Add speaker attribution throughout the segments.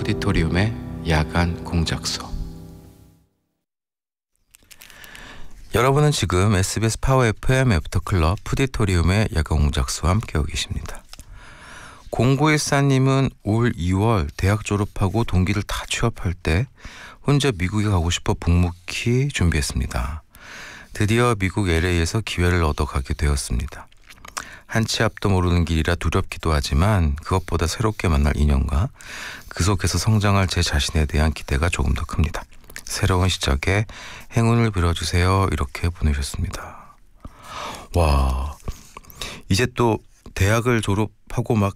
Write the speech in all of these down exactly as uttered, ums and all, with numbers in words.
Speaker 1: 푸디토리움의 야간 공작소. 여러분은 지금 에스비에스 파워 에프엠 애프터클럽 푸디토리움의 야간 공작소와 함께하고 계십니다. 공구일사님은 올 이월 대학 졸업하고 동기를 다 취업할 때 혼자 미국에 가고 싶어 묵묵히 준비했습니다. 드디어 미국 엘에이에서 기회를 얻어 가게 되었습니다. 한 치 앞도 모르는 길이라 두렵기도 하지만 그것보다 새롭게 만날 인연과 그 속에서 성장할 제 자신에 대한 기대가 조금 더 큽니다. 새로운 시작에 행운을 빌어주세요. 이렇게 보내셨습니다. 와, 이제 또 대학을 졸업하고 막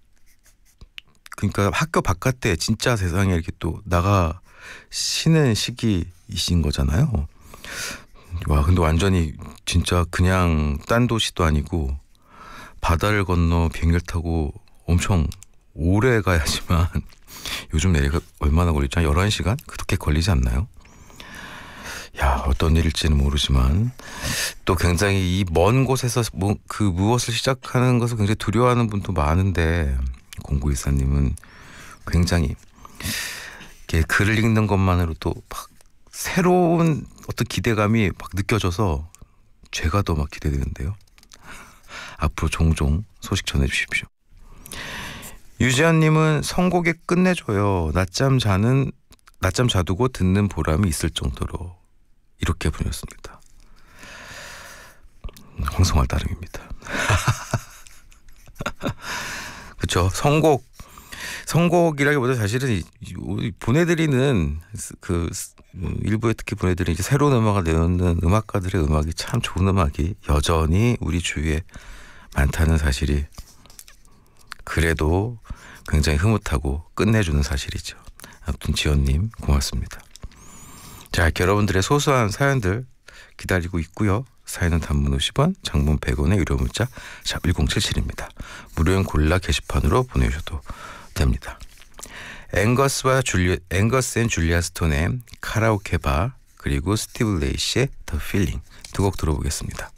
Speaker 1: 그러니까 학교 바깥에 진짜 세상에 이렇게 또 나가시는 시기이신 거잖아요. 와, 근데 완전히 진짜 그냥 딴 도시도 아니고 바다를 건너 비행기를 타고 엄청 오래 가야지만 요즘 내리가 얼마나 걸리죠? 열한 시간? 그렇게 걸리지 않나요? 야, 어떤 일일지는 모르지만 또 굉장히 이 먼 곳에서 뭐 그 무엇을 시작하는 것을 굉장히 두려워하는 분도 많은데 공구일사님은 굉장히 이렇게 글을 읽는 것만으로도 막 새로운 어떤 기대감이 막 느껴져서 제가 더 막 기대되는데요. 앞으로 종종 소식 전해주십시오. 유지연님은 선곡에 끝내줘요. 낮잠 자는 낮잠 자두고 듣는 보람이 있을 정도로 이렇게 보냈습니다. 황송할 따름입니다. 그렇죠. 선곡 선곡이라기보다 사실은 보내드리는 그 일부에 특히 보내드리는 이제 새로운 음악을 내놓는 음악가들의 음악이 참 좋은 음악이 여전히 우리 주위에 많다는 사실이 그래도 굉장히 흐뭇하고 끝내주는 사실이죠. 아무튼 지연님 고맙습니다. 자, 이렇게 여러분들의 소소한 사연들 기다리고 있고요. 사연은 단문 오십 원, 장문 백 원의 유료 문자 샵 일공칠칠입니다. 무료인 골라 게시판으로 보내주셔도 됩니다. 앵거스와 줄리, 앵거스 앤 줄리아 스톤의 카라오케 바 그리고 스티브 레이시의 The Feeling 두 곡 들어보겠습니다.